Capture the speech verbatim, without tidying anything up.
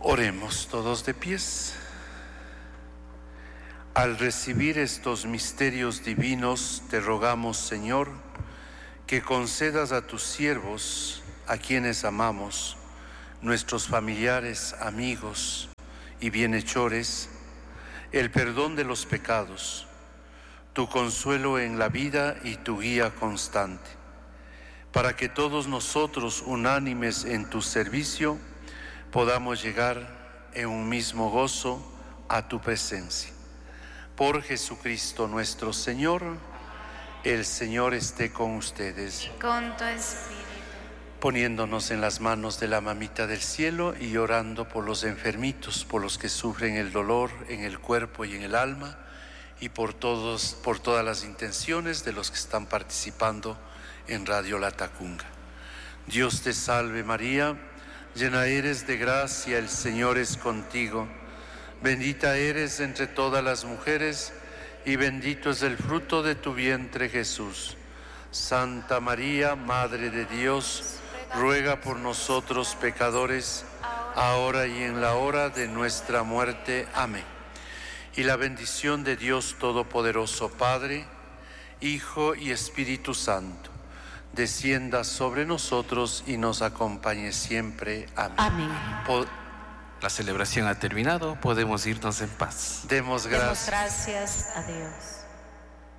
Oremos todos de pies. Al recibir estos misterios divinos, te rogamos, Señor, que concedas a tus siervos, a quienes amamos, nuestros familiares, amigos y bienhechores, el perdón de los pecados, tu consuelo en la vida y tu guía constante, para que todos nosotros, unánimes en tu servicio, podamos llegar en un mismo gozo a tu presencia. Por Jesucristo nuestro Señor, el Señor esté con ustedes. Y con tu espíritu. Poniéndonos en las manos de la Mamita del Cielo y orando por los enfermitos, por los que sufren el dolor en el cuerpo y en el alma, y por todos, por todas las intenciones de los que están participando en Radio Latacunga. Dios te salve María, llena eres de gracia, el Señor es contigo. Bendita eres entre todas las mujeres y bendito es el fruto de tu vientre, Jesús. Santa María, Madre de Dios, ruega por nosotros pecadores, ahora y en la hora de nuestra muerte. Amén. Y la bendición de Dios Todopoderoso, Padre, Hijo y Espíritu Santo, descienda sobre nosotros y nos acompañe siempre. Amén. Amén. Po- La celebración ha terminado, podemos irnos en paz. Demos Demos gracias. gracias a Dios.